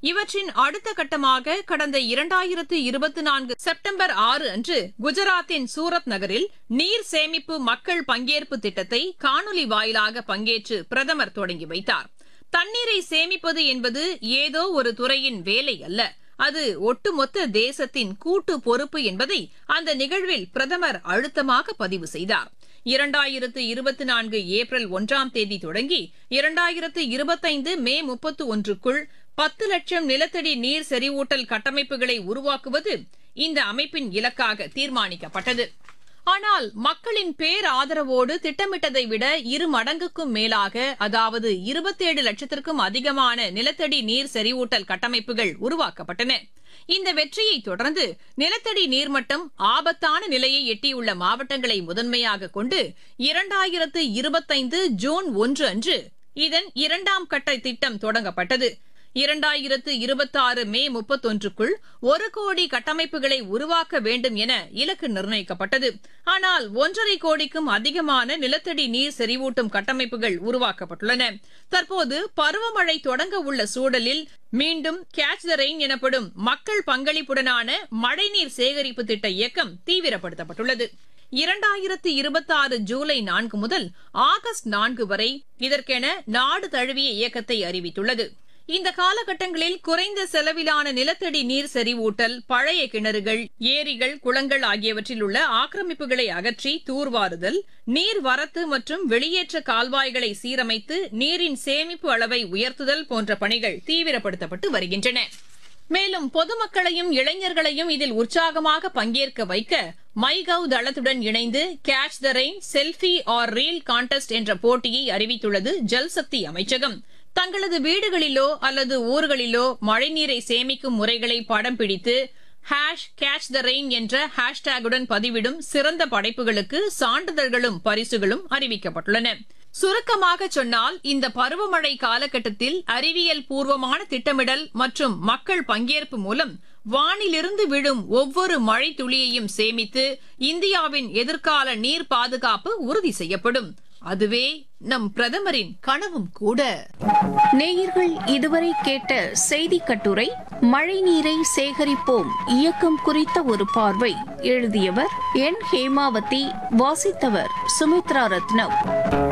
இவற்றின் அடுத்த கட்டமாக கடந்த 2024 செப்டம்பர் 6 அன்று குஜராத்தின் சூரத் நகரில் நீர் சேமிப்பு மக்கள் பங்கேற்பு திட்டத்தை காணொலி வாயிலாக பங்கேற்று பிரதமர் தொடங்கி வைத்தார். தண்ணீரை சேமிப்பது என்பது ஏதோ ஒரு துறையின் வேலை அல்ல, அது ஒட்டுமொத்த தேசத்தின் கூட்டு பொறுப்பு என்பதை அந்த நிகழ்வில் பிரதமர் அழுத்தமாக பதிவு செய்தார். 2024 ஏப்ரல் 1ஆம் தேதி தொடங்கி 2025 மே 31க்குள் 10 லட்சம் நிலத்தடி நீர் செறிவூட்டல் கட்டமைப்புகளை உருவாக்குவது இந்த அமைப்பின் இலக்காக தீர்மானிக்கப்பட்டது. ஆனால் மக்களின் பேராதரவோடு திட்டமிட்டதை விட 2 மடங்குக்கும் மேலாக, அதாவது 27 லட்சத்திற்கும் அதிகமான நிலத்தடி நீர் செறிவூட்டல் கட்டமைப்புகள் உருவாக்கப்பட்டன. இந்த வெற்றியை தொடர்ந்து நிலத்தடி நீர்மட்டம் ஆபத்தான நிலையை எட்டியுள்ள மாவட்டங்களை முதன்மையாக கொண்டு 2025 ஜூன் 1 அன்று இதன் 2ஆம் கட்ட திட்டம் தொடங்கப்பட்டது. 2026 மே 31க்குள் 1 கோடி கட்டமைப்புகளை உருவாக்க வேண்டும் என இலக்கு நிர்ணயிக்கப்பட்டது. ஆனால் 1.5 கோடிக்கும் அதிகமான நிலத்தடி நீர் செறிவூட்டும் கட்டமைப்புகள் உருவாக்கப்பட்டுள்ளன. தற்போது பருவமழை தொடங்க உள்ள சூழலில் மீண்டும் கேட்ச் த ரெயின் எனப்படும் மக்கள் பங்களிப்புடனான மழைநீர் சேகரிப்பு திட்ட இயக்கம் தீவிரப்படுத்தப்பட்டுள்ளது. 2026 ஜூலை 4 முதல் ஆகஸ்ட் 4 வரை இதற்கென நாடு தழுவிய இயக்கத்தை அறிவித்துள்ளது. இந்த காலகட்டங்களில் குறைந்த செலவிலான நிலத்தடி நீர் செறிவூட்டல், பழைய கிணறுகள், ஏரிகள், குளங்கள் ஆகியவற்றில் உள்ள ஆக்கிரமிப்புகளை அகற்றி தூர்வாறுதல், நீர் வரத்து மற்றும் வெளியேற்ற கால்வாய்களை சீரமைத்து நீரின் சேமிப்பு அளவை உயர்த்துதல் போன்ற பணிகள் தீவிரப்படுத்தப்பட்டு வருகின்றன. மேலும் பொதுமக்களையும் இளைஞர்களையும் இதில் உற்சாகமாக பங்கேற்க வைக்க மைகவ் தளத்துடன் இணைந்து catch the rain selfie R reel contest என்ற போட்டியை அறிவித்துள்ளது ஜல்சக்தி அமைச்சகம். தங்களது வீடுகளிலோ அல்லது ஊர்களிலோ மழைநீரை சேமிக்கும் முறைகளை படம் பிடித்து கேட்ச் த ரெயின் என்ற ஹேஷ்டேகுடன் பதிவிடும் சிறந்த படைப்புகளுக்கு சான்றிதழ்களும் பரிசுகளும் அறிவிக்கப்பட்டுள்ளன. சுருக்கமாக சொன்னால், இந்த பருவமழை காலகட்டத்தில் அறிவியல் பூர்வமான திட்டமிடல் மற்றும் மக்கள் பங்கேற்பு மூலம் வானிலிருந்து விழும் ஒவ்வொரு மழை துளியையும் சேமித்து இந்தியாவின் எதிர்கால நீர் பாதுகாப்பு உறுதி செய்யப்படும். அதுவே நம் பிரதமரின் கனவும் கூட. நேயர்கள் இதுவரை கேட்ட செய்தி கட்டுரை மழை நீரை சேகரிப்போம் இயக்கம் குறித்த ஒரு பார்வை. எழுதியவர் என் ஹேமாவதி, வாசித்தவர் சுமித்ரா ரத்னம்.